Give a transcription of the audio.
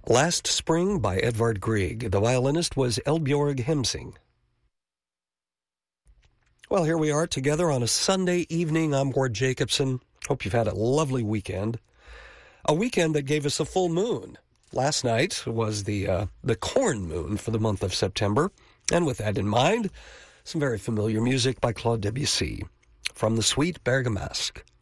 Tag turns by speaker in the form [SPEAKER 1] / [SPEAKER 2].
[SPEAKER 1] Last Spring by Edvard Grieg. The violinist was Eldbjorg Hemsing. Well, here we are together on a Sunday evening. I'm Ward Jacobson. Hope you've had a lovely weekend. A weekend that gave us a full moon. Last night was the corn moon for the month of September. And with that in mind, some very familiar music by Claude Debussy from the Suite Bergamasque.